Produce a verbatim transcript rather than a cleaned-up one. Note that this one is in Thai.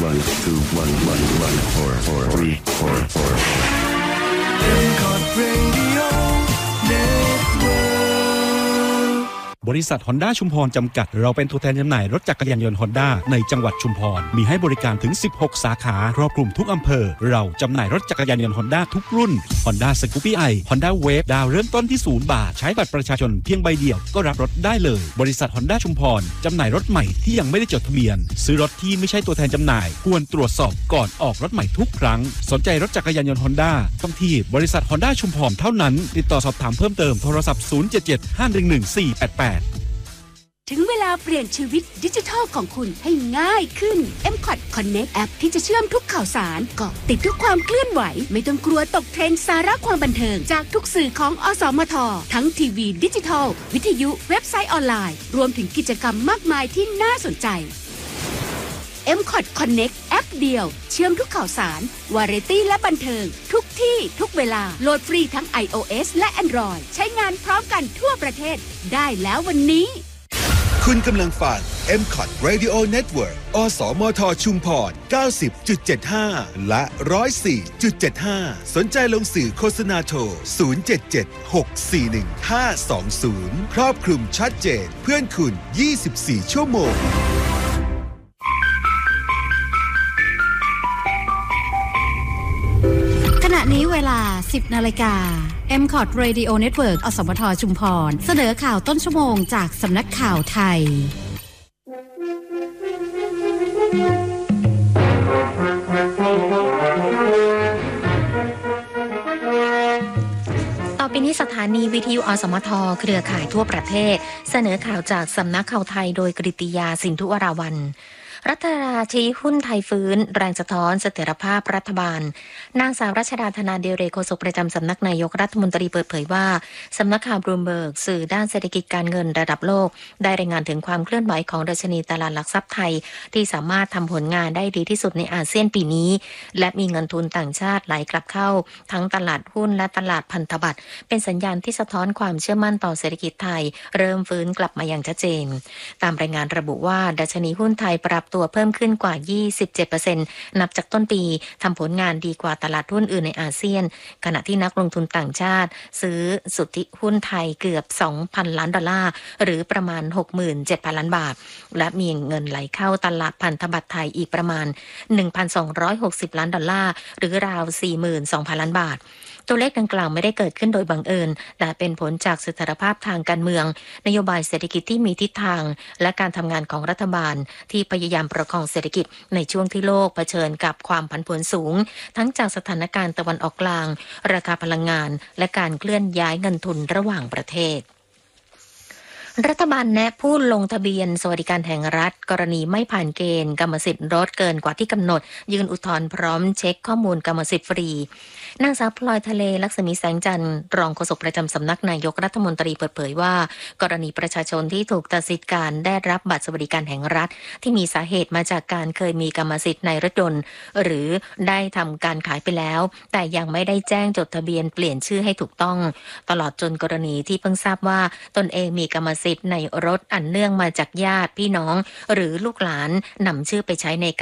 one two one one one four four three four four M-Cot Radio Network บริษัท Honda ชุมพรจำกัดเราเป็นตัวแทนจำหน่ายรถจักรยานยนต์ Honda ในจังหวัดชุมพรมีให้บริการถึงสิบหกสาขาครอบคลุมทุกอำเภอเราจำหน่ายรถจักรยานยนต์ Honda ทุกรุ่น Honda Scoopy i Honda Wave ดาวเริ่มต้นที่ศูนย์บาทใช้บัตรประชาชนเพียงใบเดียวก็รับรถได้เลยบริษัท Honda ชุมพรจำหน่ายรถใหม่ที่ยังไม่ได้จดทะเบียนซื้อรถที่ไม่ใช่ตัวแทนจำหน่ายควรตรวจสอบก่อนออกรถใหม่ทุกครั้งสนใจรถจักรยานยนต์ Honda ต้องที่บริษัท Honda ชุมพรเท่านั้นติดต่อสอบถามเพิ่มเติมโทรศัพท์ศูนย์ เจ็ด เจ็ด ห้า หนึ่ง หนึ่ง สี่ แปด แปดถึงเวลาเปลี่ยนชีวิตดิจิทัลของคุณให้ง่ายขึ้น M-Cot Connect แอปที่จะเชื่อมทุกข่าวสารเกาะติดทุกความเคลื่อนไหวไม่ต้องกลัวตกเทรนด์สาระความบันเทิงจากทุกสื่อของอสมททั้งทีวีดิจิทัลวิทยุเว็บไซต์ออนไลน์รวมถึงกิจกรรมมากมายที่น่าสนใจ M-Cot Connect แอปเดียวเชื่อมทุกข่าวสารวาไรตี้และบันเทิงทุกที่ทุกเวลาโหลดฟรีทั้ง iOS และ Android ใช้งานพร้อมกันทั่วประเทศได้แล้ววันนี้คุณกำลังฟัง M-Cot Radio Network อสมทชุมพร เก้าสิบจุดเจ็ดห้า และ หนึ่งร้อยสี่จุดเจ็ดห้า สนใจลงสื่อโฆษณาโทร ศูนย์ เจ็ด เจ็ด หก สี่ หนึ่ง ห้า สอง ศูนย์ ครอบคลุมชัดเจนเพื่อนคุณ ยี่สิบสี่ ชั่วโมงขณะนี้เวลา สิบ นาฬิกา M-Cot Radio Network อสมทชุมพรเสนอข่าวต้นชั่วโมงจากสำนักข่าวไทยต่อไปนี้สถานีวิทยุอสมทเครือข่ายทั่วประเทศเสนอข่าวจากสำนักข่าวไทยโดยกฤติยาสินธุวราวัลย์รัฐราชี้หุ้นไทยฟื้นแรงสะท้อนเสถียรภาพรัฐบาลนางสาวรัชดาธนาเดเรกโฆษกประจำสำนักนายกรัฐมนตรีเปิดเผยว่าสำนักข่าวบลูมเบิร์กสื่อด้านเศรษฐกิจการเงินระดับโลกได้รายงานถึงความเคลื่อนไหวของดัชนีตลาดหลักทรัพย์ไทยที่สามารถทำผลงานได้ดีที่สุดในอาเซียนปีนี้และมีเงินทุนต่างชาติไหลกลับเข้าทั้งตลาดหุ้นและตลาดพันธบัตรเป็นสัญญาณที่สะท้อนความเชื่อมั่นต่อเศรษฐกิจไทยเริ่มฟื้นกลับมาอย่างชัดเจนตามรายงานระบุว่าดัชนีหุ้นไทยปรับตัวเพิ่มขึ้นกว่า ยี่สิบเจ็ดเปอร์เซ็นต์ นับจากต้นปีทำผลงานดีกว่าตลาดหุ้นอื่นในอาเซียนขณะที่นักลงทุนต่างชาติซื้อสุทธิหุ้นไทยเกือบ สองพัน ล้านดอลลาร์หรือประมาณ หกหมื่นเจ็ดพัน ล้านบาทและมีเงินไหลเข้าตลาดพันธบัตรไทยอีกประมาณ หนึ่งพันสองร้อยหกสิบ ล้านดอลลาร์หรือราว สี่หมื่นสองพัน ล้านบาทตัวเลขดังกล่าวไม่ได้เกิดขึ้นโดยบังเอิญแต่เป็นผลจากเสถียรภาพทางการเมืองนโยบายเศรษฐกิจที่มีทิศทางและการทำงานของรัฐบาลที่พยายามประคองเศรษฐกิจในช่วงที่โลกเผชิญกับความผันผวนสูงทั้งจากสถานการณ์ตะวันออกกลางราคาพลังงานและการเคลื่อนย้ายเงินทุนระหว่างประเทศรัฐบาลแนะผู้ลงทะเบียนสวัสดิการแห่งรัฐกรณีไม่ผ่านเกณฑ์กรรมสิทธิ์ลดเกินกว่าที่กำหนดยื่นอุทธรณ์พร้อมเช็คข้อมูลกรรมสิทธิ์ฟรีนางสาวพลอยทะเลลักษมีแสงจันทร์รองโฆษกประจำสำนักนายกรัฐมนตรีเปิดเผยว่ากรณีประชาชนที่ถูกตัดสิทธิการได้รับบัตรสวัสดิการแห่งรัฐที่มีสาเหตุมาจากการเคยมีกรรมสิทธิ์ในรถยนต์หรือได้ทำการขายไปแล้วแต่ยังไม่ได้แจ้งจดทะเบียนเปลี่ยนชื่อให้ถูกต้องตลอดจนกรณีที่เพิ่งทราบว่าตนเองมีกรรมสิทธิ์ในรถอันเนื่องมาจากญาติพี่น้องหรือลูกหลานนำชื่อไปใช้ใน